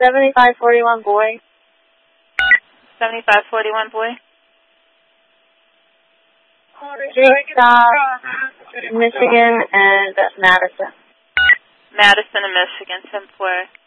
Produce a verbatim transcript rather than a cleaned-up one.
seventy-five forty-one boy. seventy-five forty-one boy. Stop Michigan and Madison. Madison and Michigan, ten four.